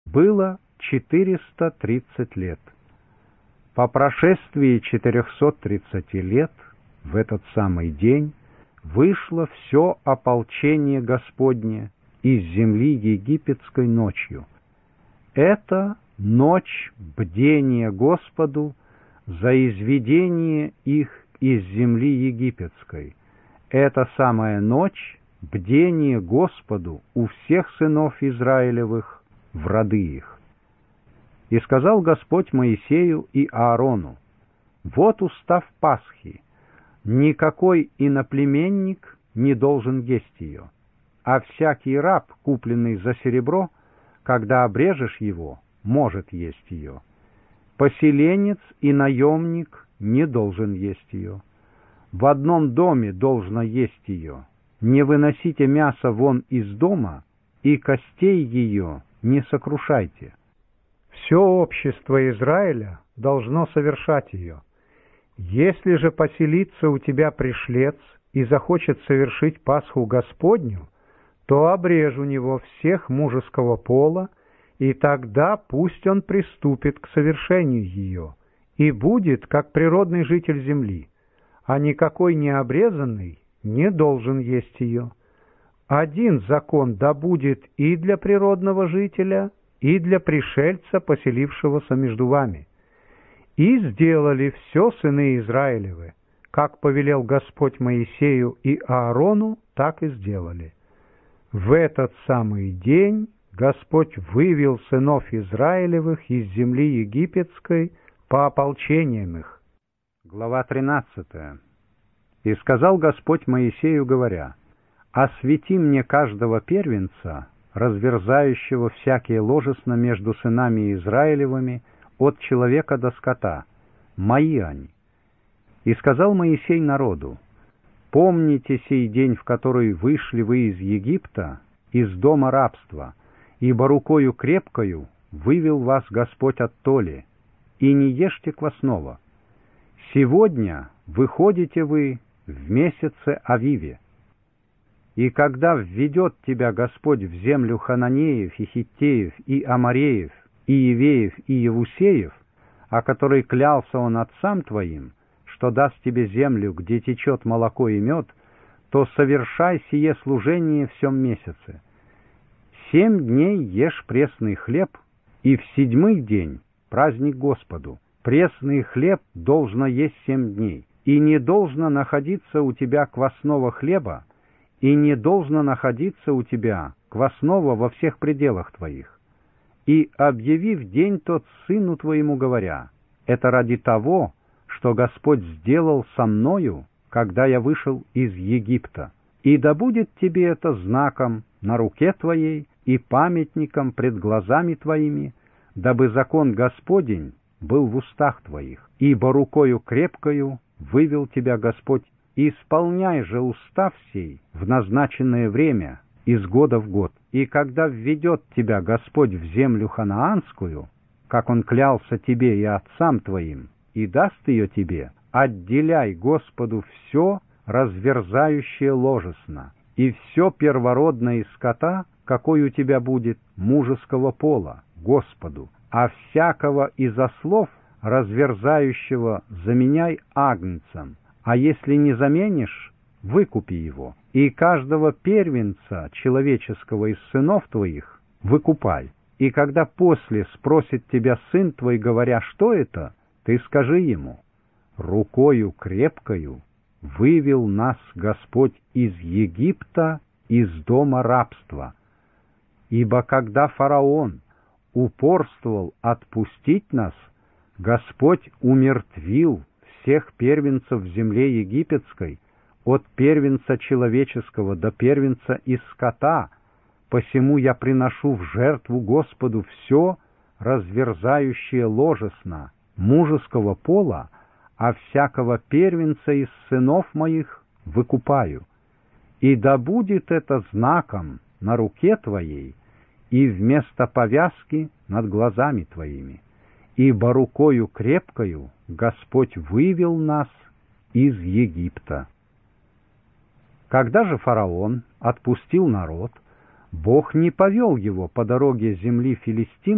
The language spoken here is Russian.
было 430 лет. По прошествии 430 лет в этот самый день вышло все ополчение Господне из земли египетской ночью. Это ночь бдения Господу за изведение их из земли египетской. Это самая ночь бдение Господу у всех сынов Израилевых в роды их. И сказал Господь Моисею и Аарону: вот устав Пасхи, никакой иноплеменник не должен есть ее, а всякий раб, купленный за серебро, когда обрежешь его, может есть ее. Поселенец и наемник не должен есть ее. В одном доме должно есть ее. Не выносите мясо вон из дома, и костей ее не сокрушайте. Все общество Израиля должно совершать ее. Если же поселится у тебя пришлец и захочет совершить Пасху Господню, то обрежь у него всех мужеского пола, и тогда пусть он приступит к совершению ее, и будет как природный житель земли, а никакой необрезанный не должен есть ее. Один закон да будет и для природного жителя, и для пришельца, поселившегося между вами. И сделали все сыны Израилевы, как повелел Господь Моисею и Аарону, так и сделали. В этот самый день Господь вывел сынов Израилевых из земли египетской по ополчениям их. Глава 13. И сказал Господь Моисею, говоря: «Освети мне каждого первенца, разверзающего всякие ложесно между сынами Израилевыми, от человека до скота, мои они». И сказал Моисей народу: «Помните сей день, в который вышли вы из Египта, из дома рабства, ибо рукою крепкою вывел вас Господь оттоле, и не ешьте квасного. Сегодня выходите вы в месяце Авиве. И когда введет тебя Господь в землю Хананеев и Хиттеев и Амореев и Евеев и Евусеев, о которой клялся Он отцам твоим, что даст тебе землю, где течет молоко и мед, то совершай сие служение в сем месяце. 7 дней ешь пресный хлеб, и в 7-й день праздник Господу. Пресный хлеб должно есть 7 дней, и не должно находиться у тебя квасного хлеба, и не должно находиться у тебя квасного во всех пределах твоих. И объяви в день тот сыну твоему, говоря: это ради того, что Господь сделал со мною, когда я вышел из Египта. И да будет тебе это знаком на руке твоей и памятником пред глазами твоими, дабы закон Господень был в устах твоих. Ибо рукою крепкою вывел тебя Господь. Исполняй же устав сей в назначенное время, из года в год. И когда введет тебя Господь в землю ханаанскую, как Он клялся тебе и отцам твоим, и даст ее тебе, отделяй Господу все разверзающее ложесно, и все первородное из скота, какой у тебя будет, мужеского пола, Господу, а всякого из ослов разверзающего заменяй агнцем, а если не заменишь, выкупи его, и каждого первенца человеческого из сынов твоих выкупай. И когда после спросит тебя сын твой, говоря: что это, ты скажи ему: рукою крепкою вывел нас Господь из Египта, из дома рабства. Ибо когда фараон упорствовал отпустить нас, Господь умертвил всех первенцев в земле египетской, от первенца человеческого до первенца из скота, посему я приношу в жертву Господу все разверзающее ложесно мужеского пола, а всякого первенца из сынов моих выкупаю. И да будет это знаком на руке твоей и вместо повязки над глазами твоими. Ибо рукою крепкою Господь вывел нас из Египта. Когда же фараон отпустил народ, Бог не повел его по дороге земли филистимской,